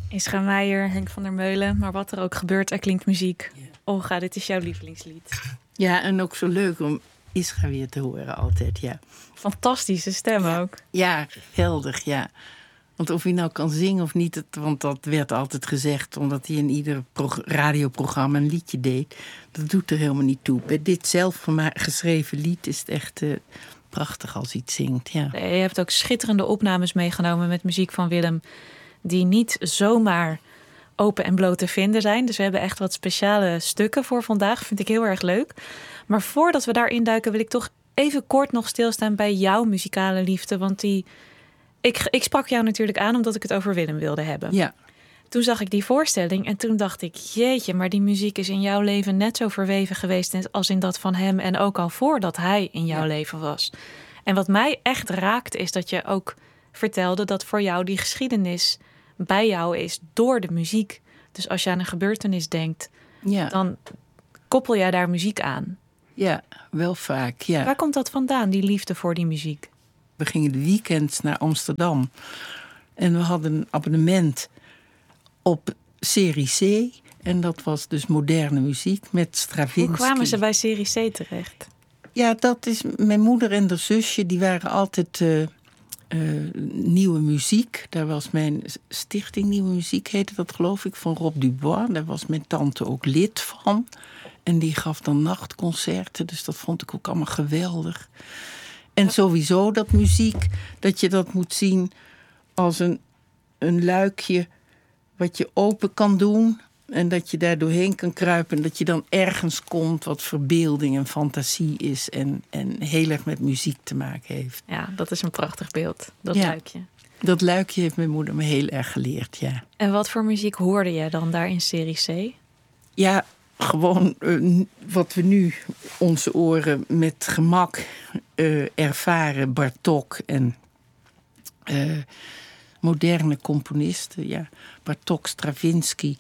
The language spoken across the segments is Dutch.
Ischa Meijer, Henk van der Meulen. Maar wat er ook gebeurt, er klinkt muziek. Ja. Olga, dit is jouw lievelingslied. Ja, en ook zo leuk om Ischa weer te horen altijd, ja. Fantastische stem ook. Ja, geweldig, ja. Want of hij nou kan zingen of niet, want dat werd altijd gezegd, omdat hij in ieder radioprogramma een liedje deed. Dat doet er helemaal niet toe. Bij dit zelf geschreven lied is het echt prachtig als hij het zingt, ja. Je hebt ook schitterende opnames meegenomen met muziek van Willem, die niet zomaar open en bloot te vinden zijn. Dus we hebben echt wat speciale stukken voor vandaag. Vind ik heel erg leuk. Maar voordat we daarin duiken, wil ik toch even kort nog stilstaan bij jouw muzikale liefde. Want ik sprak jou natuurlijk aan omdat ik het over Willem wilde hebben. Ja. Toen zag ik die voorstelling en toen dacht ik, jeetje, maar die muziek is in jouw leven net zo verweven geweest als in dat van hem. En ook al voordat hij in jouw leven was. En wat mij echt raakte is dat je ook vertelde dat voor jou die geschiedenis bij jou is door de muziek. Dus als je aan een gebeurtenis denkt, dan koppel jij daar muziek aan. Ja, wel vaak, ja. Waar komt dat vandaan, die liefde voor die muziek? We gingen de weekends naar Amsterdam. En we hadden een abonnement op serie C. En dat was dus moderne muziek met Stravinsky. Hoe kwamen ze bij serie C terecht? Ja, dat is mijn moeder en haar zusje. Die waren altijd nieuwe muziek. Daar was mijn stichting Nieuwe Muziek, heette dat geloof ik, van Rob Dubois. Daar was mijn tante ook lid van. En die gaf dan nachtconcerten. Dus dat vond ik ook allemaal geweldig. En sowieso dat muziek, dat je dat moet zien als een luikje wat je open kan doen. En dat je daar doorheen kan kruipen. En dat je dan ergens komt wat verbeelding en fantasie is. En heel erg met muziek te maken heeft. Ja, dat is een prachtig beeld, dat luikje. Dat luikje heeft mijn moeder me heel erg geleerd, ja. En wat voor muziek hoorde je dan daar in serie C? Ja, gewoon wat we nu onze oren met gemak ervaren. Bartók en moderne componisten. Ja. Bartók, Stravinsky.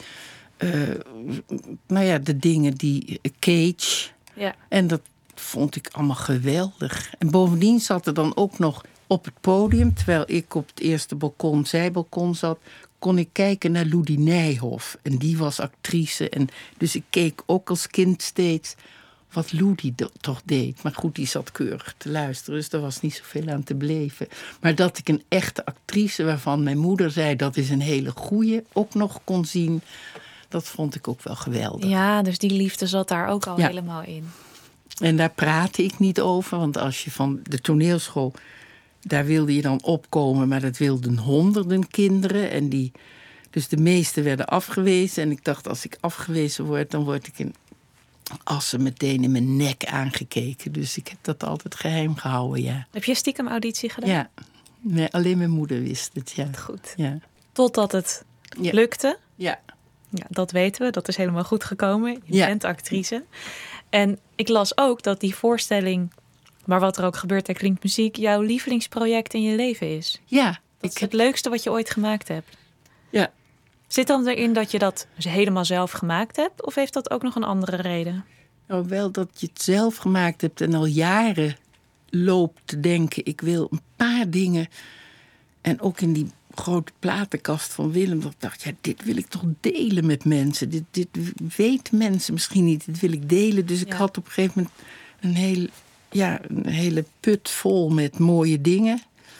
Nou ja, de dingen die Cage. Ja. En dat vond ik allemaal geweldig. En bovendien zat er dan ook nog op het podium, terwijl ik op het eerste balkon, zijbalkon zat, kon ik kijken naar Loedi Nijhoff. En die was actrice. En dus ik keek ook als kind steeds wat Loedi toch deed. Maar goed, die zat keurig te luisteren, dus daar was niet zoveel aan te beleven. Maar dat ik een echte actrice, waarvan mijn moeder zei dat is een hele goeie, ook nog kon zien, dat vond ik ook wel geweldig. Ja, dus die liefde zat daar ook al helemaal in. En daar praatte ik niet over, want als je van de toneelschool, daar wilde je dan opkomen, maar dat wilden honderden kinderen. En dus de meeste werden afgewezen. En ik dacht, als ik afgewezen word, dan word ik in Assen meteen in mijn nek aangekeken. Dus ik heb dat altijd geheim gehouden, ja. Heb je stiekem auditie gedaan? Ja, nee, alleen mijn moeder wist het, ja. Goed. Ja. Totdat het lukte. Ja. Ja, dat weten we, dat is helemaal goed gekomen. Je bent actrice. En ik las ook dat die voorstelling, maar wat er ook gebeurt, er klinkt muziek, jouw lievelingsproject in je leven is. Ja. Dat is het leukste wat je ooit gemaakt hebt. Ja. Zit dan erin dat je dat helemaal zelf gemaakt hebt? Of heeft dat ook nog een andere reden? Nou, wel dat je het zelf gemaakt hebt en al jaren loopt te denken, ik wil een paar dingen. En ook in die grote platenkast van Willem, dat ik dacht, ja, dit wil ik toch delen met mensen. Dit weten mensen misschien niet, dit wil ik delen. Dus ik had op een gegeven moment een hele put vol met mooie dingen.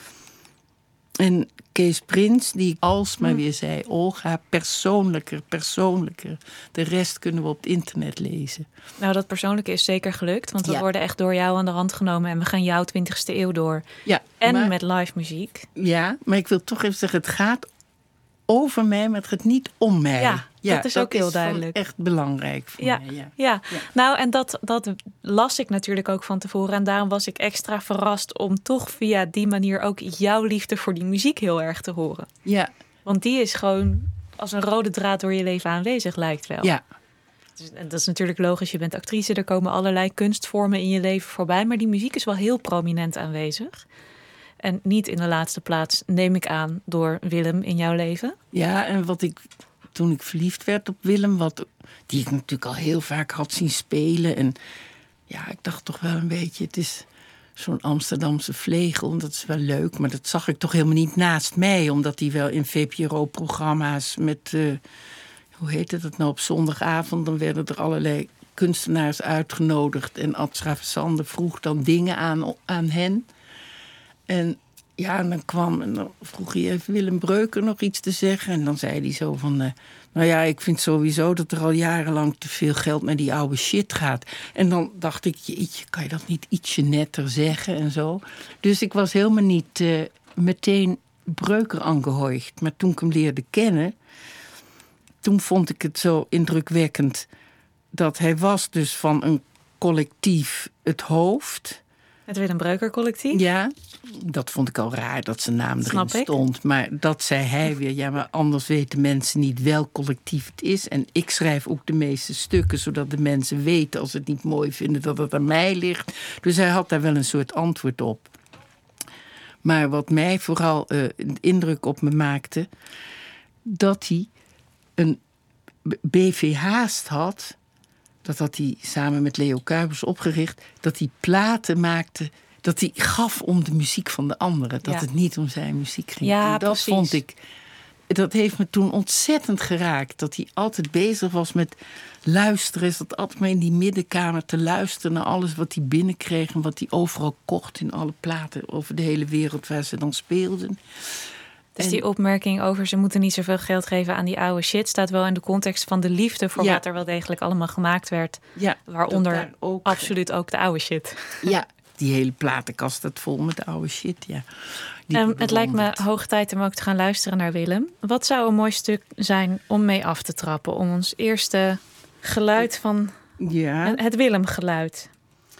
En Kees Prins, die alsmaar weer zei, Olga, persoonlijker. De rest kunnen we op het internet lezen. Nou, dat persoonlijke is zeker gelukt, want we worden echt door jou aan de hand genomen en we gaan jouw 20e eeuw door. Ja, en met live muziek. Ja, maar ik wil toch even zeggen, het gaat over mij, maar het gaat niet om mij. Ja, dat is ook heel duidelijk. Echt belangrijk voor mij. Ja, nou en dat las ik natuurlijk ook van tevoren. En daarom was ik extra verrast om toch via die manier ook jouw liefde voor die muziek heel erg te horen. Ja. Want die is gewoon als een rode draad door je leven aanwezig, lijkt wel. Ja. En dat is natuurlijk logisch, je bent actrice, er komen allerlei kunstvormen in je leven voorbij. Maar die muziek is wel heel prominent aanwezig. En niet in de laatste plaats, neem ik aan, door Willem in jouw leven. Ja, en toen ik verliefd werd op Willem, die ik natuurlijk al heel vaak had zien spelen. En ja, ik dacht toch wel een beetje, het is zo'n Amsterdamse vlegel. Dat is wel leuk, maar dat zag ik toch helemaal niet naast mij. Omdat hij wel in VPRO-programma's met... hoe heette dat nou, op zondagavond... dan werden er allerlei kunstenaars uitgenodigd... en Ad Stravesande vroeg dan dingen aan hen. En ja, en dan vroeg hij even Willem Breuker nog iets te zeggen. En dan zei hij zo van... nou ja, ik vind sowieso dat er al jarenlang te veel geld met die oude shit gaat. En dan dacht ik, jeetje, kan je dat niet ietsje netter zeggen en zo? Dus ik was helemaal niet meteen Breuker aangehooigd. Maar toen ik hem leerde kennen... toen vond ik het zo indrukwekkend... dat hij was dus van een collectief het hoofd... Het Willem Breuker collectief? Ja, dat vond ik al raar dat zijn naam erin stond. Maar dat zei hij weer. Ja, maar anders weten mensen niet welk collectief het is. En ik schrijf ook de meeste stukken... zodat de mensen weten als ze het niet mooi vinden... dat het aan mij ligt. Dus hij had daar wel een soort antwoord op. Maar wat mij vooral indruk op me maakte... dat hij een BV Haast had... dat had hij samen met Leo Kuipers opgericht... dat hij platen maakte... dat hij gaf om de muziek van de anderen. Dat het niet om zijn muziek ging. Ja, en dat vond ik... dat heeft me toen ontzettend geraakt. Dat hij altijd bezig was met luisteren. Is dat altijd maar in die middenkamer te luisteren... naar alles wat hij binnenkreeg... en wat hij overal kocht in alle platen... over de hele wereld waar ze dan speelden... Dus die opmerking over ze moeten niet zoveel geld geven aan die oude shit... staat wel in de context van de liefde voor wat er wel degelijk allemaal gemaakt werd. Ja, waaronder absoluut ook de oude shit. Ja, die hele platenkast staat vol met de oude shit, ja. Het lijkt me hoog tijd om ook te gaan luisteren naar Willem. Wat zou een mooi stuk zijn om mee af te trappen? Om ons eerste geluid van het Willem-geluid.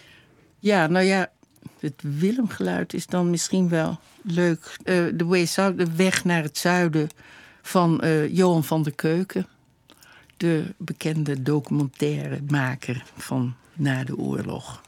Ja, nou ja, het Willem-geluid is dan misschien wel... leuk. The Way South, de weg naar het zuiden van Johan van der Keuken. De bekende documentairemaker van na de oorlog.